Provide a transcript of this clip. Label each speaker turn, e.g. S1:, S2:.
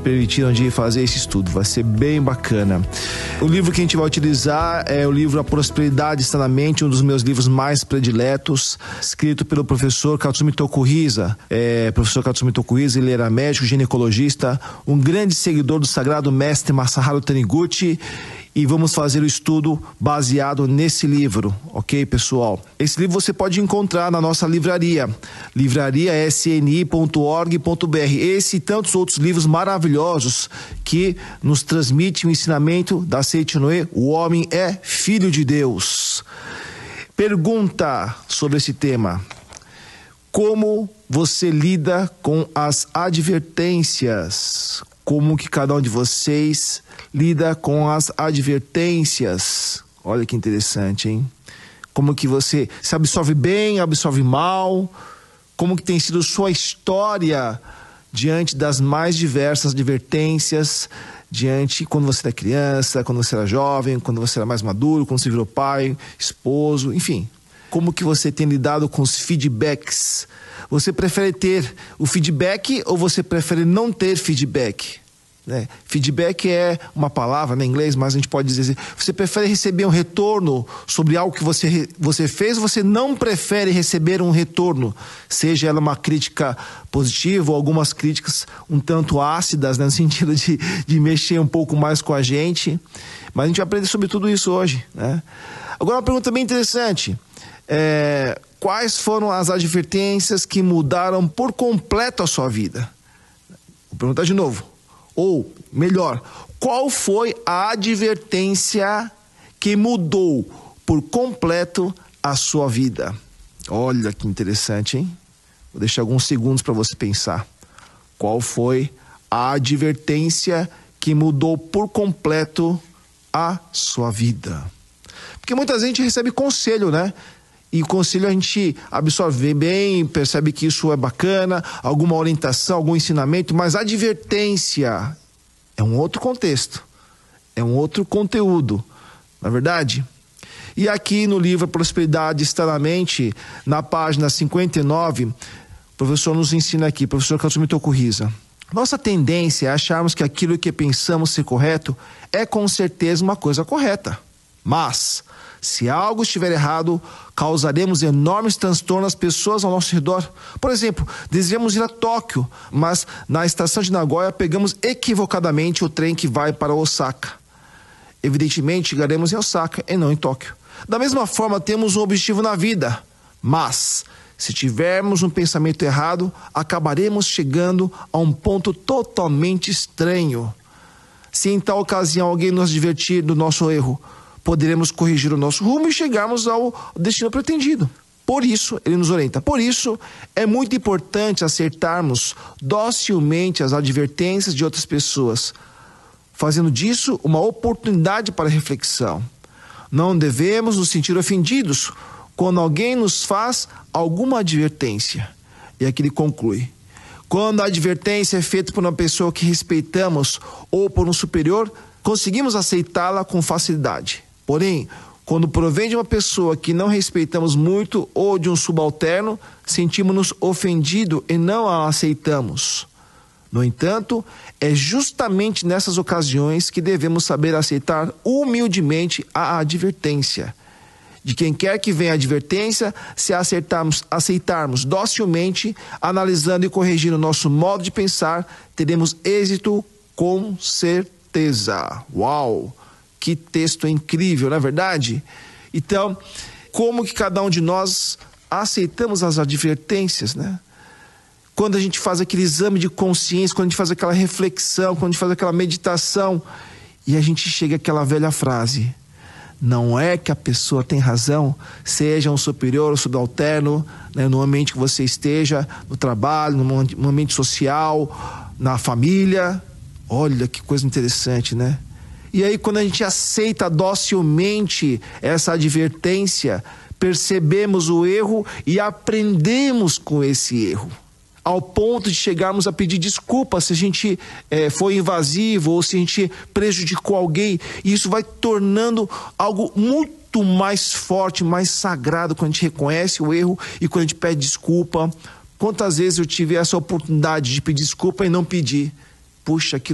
S1: permitiram de fazer esse estudo. Vai ser bem bacana. O livro que a gente vai utilizar é o livro A Prosperidade Está na Mente, um dos meus livros mais prediletos, escrito pelo professor Katsumi Tokuhisa. Professor Katsumi Tokuhisa, ele era médico, ginecologista, um grande seguidor do sagrado mestre Masaharu Taniguchi. E vamos fazer o estudo baseado nesse livro, ok, pessoal? Esse livro você pode encontrar na nossa livraria, livrariasni.org.br. Esse e tantos outros livros maravilhosos que nos transmitem o ensinamento da Seiichi Noe, o homem é filho de Deus. Pergunta sobre esse tema: como você lida com as advertências? Como que cada um de vocês lida com as advertências? Olha que interessante, hein? Como que você se absorve bem, absorve mal? Como que tem sido sua história diante das mais diversas advertências, quando você era criança, quando você era jovem, quando você era mais maduro, quando você virou pai, esposo, enfim. Como que você tem lidado com os feedbacks? Você prefere ter o feedback ou você prefere não ter feedback? Feedback é uma palavra em inglês, mas a gente pode dizer assim: você prefere receber um retorno sobre algo que você fez, ou você não prefere receber um retorno? Seja ela uma crítica positiva ou algumas críticas um tanto ácidas, no sentido de mexer um pouco mais com a gente. Mas a gente vai aprender sobre tudo isso hoje, né? Agora, uma pergunta bem interessante. Quais foram as advertências que mudaram por completo a sua vida? Vou perguntar de novo. Ou, melhor, qual foi a advertência que mudou por completo a sua vida? Olha que interessante, hein? Vou deixar alguns segundos para você pensar. Qual foi a advertência que mudou por completo a sua vida? Porque muita gente recebe conselho, né? E o conselho a gente absorve bem, percebe que isso é bacana, alguma orientação, algum ensinamento, mas a advertência é um outro contexto, é um outro conteúdo, não é verdade? E aqui no livro Prosperidade Está na Mente, na página 59, o professor nos ensina aqui, professor Katsumi Tokuhisa: nossa tendência é acharmos que aquilo que pensamos ser correto é com certeza uma coisa correta. Mas, se algo estiver errado, causaremos enormes transtornos às pessoas ao nosso redor. Por exemplo, desejamos ir a Tóquio, mas na estação de Nagoya pegamos equivocadamente o trem que vai para Osaka. Evidentemente, chegaremos em Osaka e não em Tóquio. Da mesma forma, temos um objetivo na vida, mas se tivermos um pensamento errado, acabaremos chegando a um ponto totalmente estranho. Se em tal ocasião alguém nos advertir do nosso erro, poderemos corrigir o nosso rumo e chegarmos ao destino pretendido. Por isso, ele nos orienta. Por isso, é muito importante aceitarmos docilmente as advertências de outras pessoas, fazendo disso uma oportunidade para reflexão. Não devemos nos sentir ofendidos quando alguém nos faz alguma advertência. E aqui ele conclui: quando a advertência é feita por uma pessoa que respeitamos ou por um superior, conseguimos aceitá-la com facilidade. Porém, quando provém de uma pessoa que não respeitamos muito ou de um subalterno, sentimos-nos ofendidos e não a aceitamos. No entanto, é justamente nessas ocasiões que devemos saber aceitar humildemente a advertência. De quem quer que venha a advertência, se aceitarmos docilmente, analisando e corrigindo nosso modo de pensar, teremos êxito com certeza. Uau! Que texto incrível, não é verdade? Então, como que cada um de nós aceitamos as advertências, né? Quando a gente faz aquele exame de consciência, quando a gente faz aquela reflexão, quando a gente faz aquela meditação, e a gente chega àquela velha frase: não é que a pessoa tem razão, seja um superior ou subalterno, né, no ambiente que você esteja, no trabalho, no ambiente social, na família. Olha que coisa interessante, né? E aí, quando a gente aceita docilmente essa advertência, percebemos o erro e aprendemos com esse erro, ao ponto de chegarmos a pedir desculpa se a gente foi invasivo ou se a gente prejudicou alguém. E isso vai tornando algo muito mais forte, mais sagrado, quando a gente reconhece o erro e quando a gente pede desculpa. Quantas vezes eu tive essa oportunidade de pedir desculpa e não pedir? Puxa, aquilo